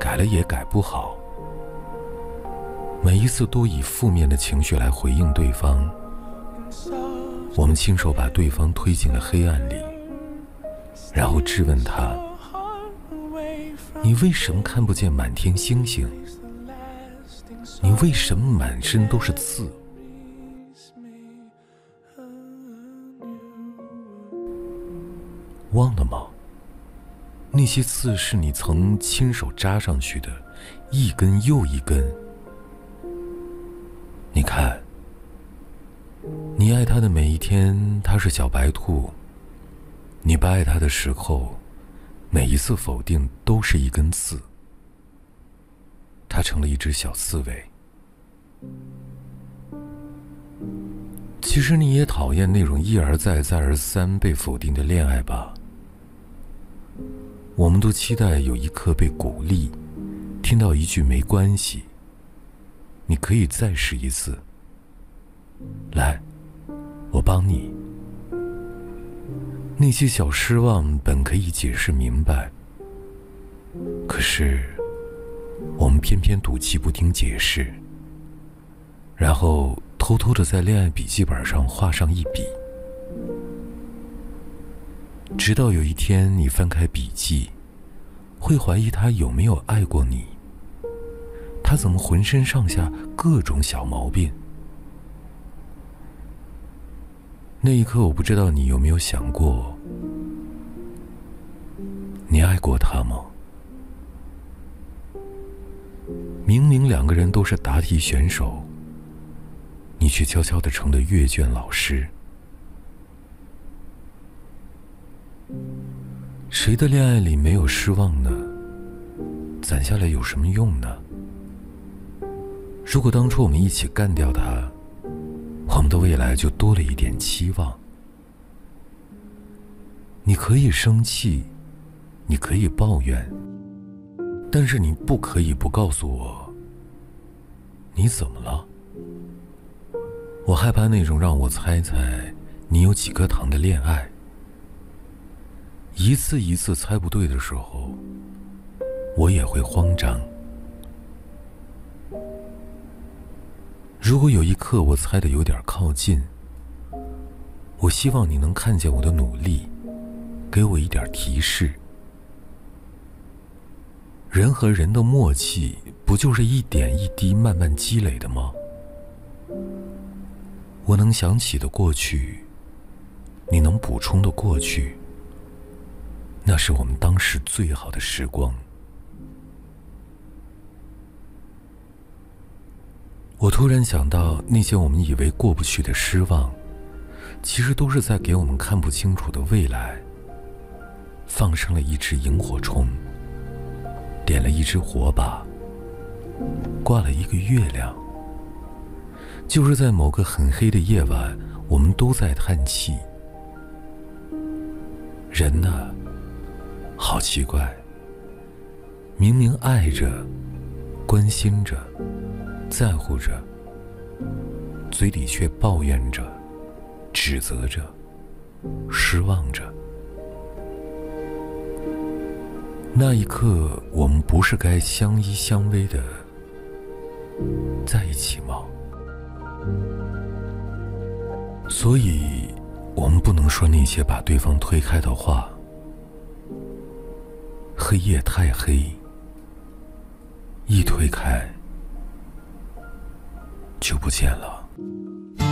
改了也改不好。每一次都以负面的情绪来回应对方，我们亲手把对方推进了黑暗里，然后质问他：你为什么看不见满天星星？你为什么满身都是刺？忘了吗？那些刺是你曾亲手扎上去的，一根又一根。你看，你爱他的每一天，他是小白兔；你不爱他的时候，每一次否定都是一根刺。他成了一只小刺猬。其实你也讨厌那种一而再再而三被否定的恋爱吧？我们都期待有一刻被鼓励，听到一句没关系，你可以再试一次，来，我帮你。那些小失望本可以解释明白，可是我们偏偏赌气不听解释，然后偷偷地在恋爱笔记本上画上一笔，直到有一天你翻开笔记，会怀疑他有没有爱过你，他怎么浑身上下各种小毛病。那一刻我不知道你有没有想过，你爱过他吗？明明两个人都是答题选手，你却悄悄地成了阅卷老师。谁的恋爱里没有失望呢？攒下来有什么用呢？如果当初我们一起干掉他，我们的未来就多了一点期望。你可以生气，你可以抱怨，但是你不可以不告诉我你怎么了。我害怕那种让我猜猜你有几颗糖的恋爱。一次一次猜不对的时候，我也会慌张。如果有一刻我猜的有点靠近，我希望你能看见我的努力，给我一点提示。人和人的默契，不就是一点一滴慢慢积累的吗？我能想起的过去，你能补充的过去，那是我们当时最好的时光。我突然想到，那些我们以为过不去的失望，其实都是在给我们看不清楚的未来放生了一只萤火虫，点了一只火把，挂了一个月亮。就是在某个很黑的夜晚，我们都在叹气。人呢，好奇怪，明明爱着，关心着，在乎着，嘴里却抱怨着，指责着，失望着。那一刻，我们不是该相依相偎的在一起吗？所以我们不能说那些把对方推开的话。黑夜太黑，一推开就不见了。